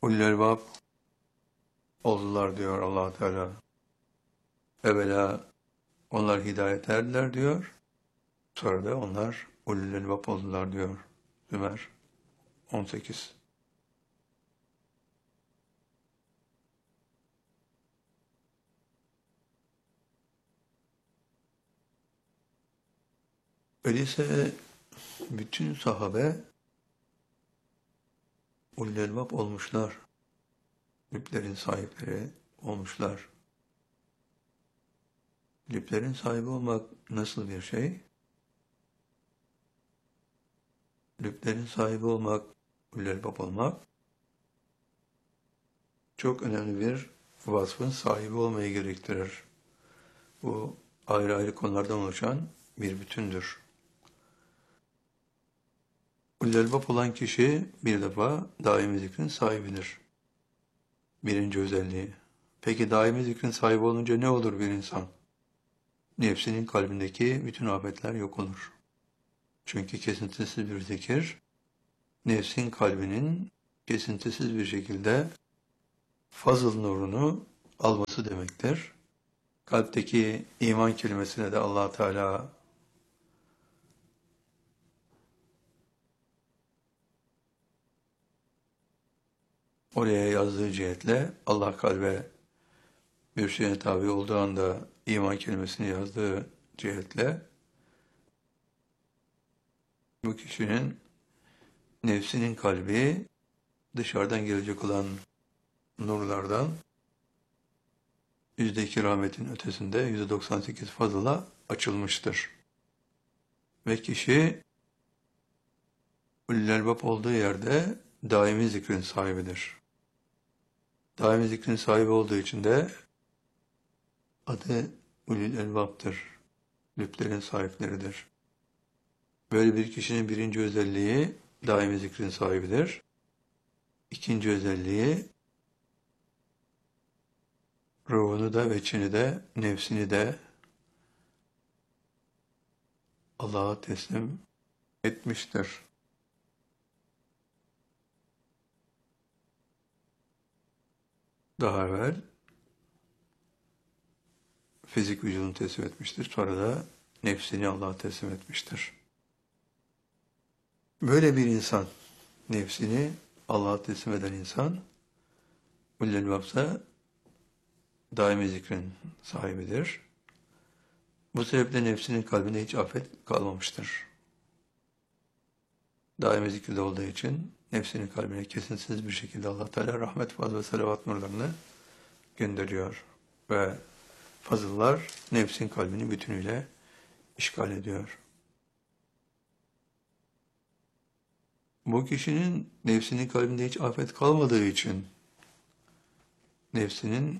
Ulul elbab oldular diyor Allah Teala. Evvela onlar hidayet erdiler diyor. Sonra da onlar ulul elbab oldular diyor. Zümer 18. Öyleyse bütün sahabe ulul elbab olmuşlar. Lüblerin sahipleri olmuşlar. Lüblerin sahibi olmak nasıl bir şey? Lüblerin sahibi olmak, ulul elbab olmak çok önemli bir vasfın sahibi olmayı gerektirir. Bu ayrı ayrı konulardan oluşan bir bütündür. Ulul elbab olan kişi bir defa daimi zikrin sahibidir. Birinci özelliği. Peki daimi zikrin sahibi olunca ne olur bir insan? Nefsinin kalbindeki bütün afetler yok olur. Çünkü kesintisiz bir zikir, nefsin kalbinin kesintisiz bir şekilde fazıl nurunu alması demektir. Kalpteki iman kelimesine de Allah Teala oraya yazdığı cihetle Allah kalbe bir şeye tabi olduğu anda iman kelimesini yazdığı cihetle bu kişinin nefsinin kalbi dışarıdan gelecek olan nurlardan %2 rahmetin ötesinde %98 fazla açılmıştır. Ve kişi ulul elbab olduğu yerde daimi zikrin sahibidir. Daimi zikrin sahibi olduğu için de adı ulul elbaptır. Lüblerin sahipleridir. Böyle bir kişinin birinci özelliği daimi zikrin sahibidir. İkinci özelliği ruhunu da ve içini de nefsini de Allah'a teslim etmiştir. Daha evvel fizik vücudunu teslim etmiştir. Sonra da nefsini Allah'a teslim etmiştir. Böyle bir insan, nefsini Allah'a teslim eden insan, ulul elbapsa daimi zikrin sahibidir. Bu sebeple nefsinin kalbinde hiç afet kalmamıştır. Daimi zikirde olduğu için nefsinin kalbine kesintisiz bir şekilde Allah Teala rahmet, fazl ve salavat nurlarını gönderiyor. Ve fazıllar nefsin kalbini bütünüyle işgal ediyor. Bu kişinin nefsinin kalbinde hiç afet kalmadığı için nefsinin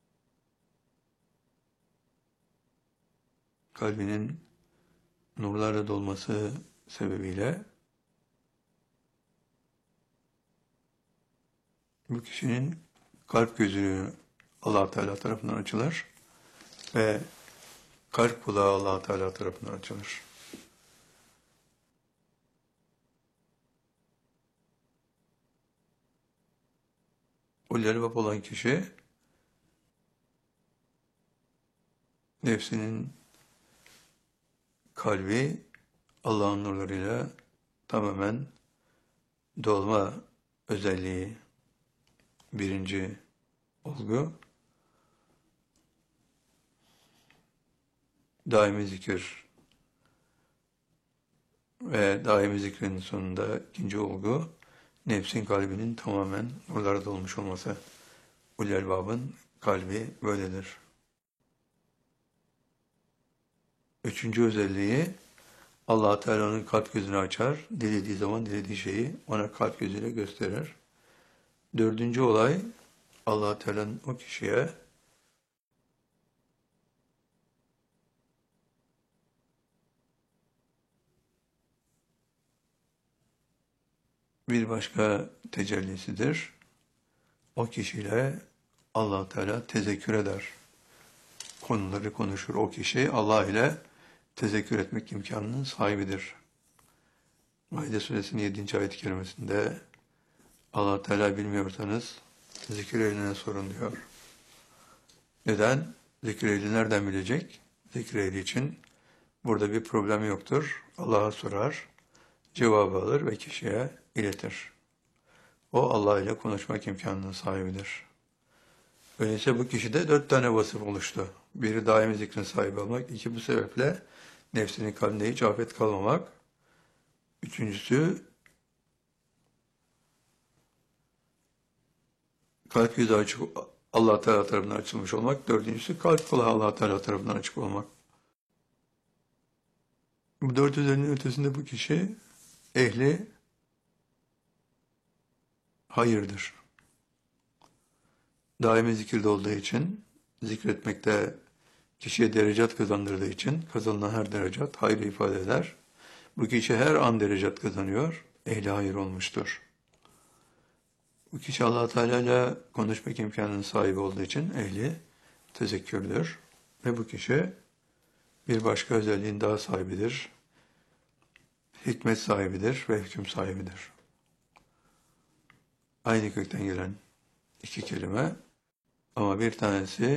kalbinin nurlarla dolması sebebiyle bu kişinin kalp gözü Allah Teala tarafından açılır ve kalp kulağı Allah Teala tarafından açılır. Ulul elbab olan kişi nefsinin kalbi Allah'ın nurlarıyla tamamen dolma özelliği birinci olgu. Daimi zikir ve daimi zikrin sonunda ikinci olgu nefsin kalbinin tamamen nurlara dolmuş olması. Ulul elbabın kalbi böyledir. Üçüncü özelliği Allah Teala'nın kalp gözünü açar, dilediği zaman dilediği şeyi ona kalp gözüyle gösterir. Dördüncü olay Allah Teala'nın o kişiye bir başka tecellisidir. O kişiyle Allah Teala tezekkür eder. Konuları konuşur. O kişi Allah ile tezekkür etmek imkanının sahibidir. Maide suresinin 7. ayet-i kerimesinde Allah Teala bilmiyorsanız zikir ehline sorun diyor. Neden? Zikir ehli nereden bilecek? Zikir ehli için burada bir problem yoktur. Allah'a sorar, cevabı alır ve kişiye iletir. O Allah ile konuşmak imkanının sahibidir. Öyleyse bu kişide 4 tane vasıf oluştu. Biri daimi zikrin sahibi olmak, iki bu sebeple nefsinin kalbinde hiç afet kalmamak. Üçüncüsü kalp yüzü açık Allah Teala tarafından açılmış olmak. Dördüncüsü kalp kulağı Allah Teala tarafından açık olmak. Bu dört özelliğin ötesinde bu kişi ehli hayırdır. Daimi zikirde olduğu için, zikretmekte kişiye derecat kazandırdığı için, kazanılan her derecat hayrı ifade eder. Bu kişi her an derecat kazanıyor, ehli hayır olmuştur. Bu kişi Allah Teala ile konuşmak imkanının sahibi olduğu için ehli tezekkürdür. Ve bu kişi bir başka özelliğin daha sahibidir. Hikmet sahibidir ve hüküm sahibidir. Aynı kökten gelen iki kelime ama bir tanesi